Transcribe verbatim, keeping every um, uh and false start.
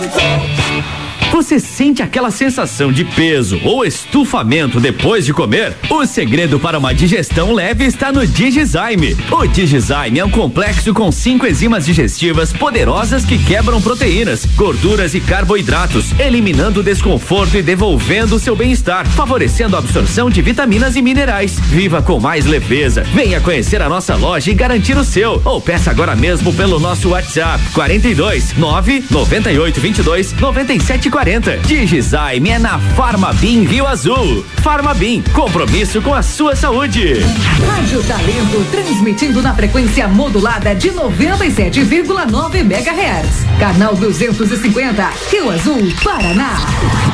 Você sente aquela sensação de peso ou estufamento depois de comer? O segredo para uma digestão leve está no Digizyme. O Digizyme é um complexo com cinco enzimas digestivas poderosas que quebram proteínas, gorduras e carboidratos, eliminando o desconforto e devolvendo o seu bem-estar, favorecendo a absorção de vitaminas e minerais. Viva com mais leveza. Venha conhecer a nossa loja e garantir o seu. Ou peça agora mesmo pelo nosso WhatsApp quarenta e dois, nove, noventa e oito, vinte e dois, noventa e sete quarenta. Digizyme é na Farmabim Rio Azul. Farmabim, compromisso com a sua saúde. Rádio Talento, transmitindo na frequência modulada de noventa e sete vírgula nove megahertz. Canal duzentos e cinquenta, Rio Azul, Paraná.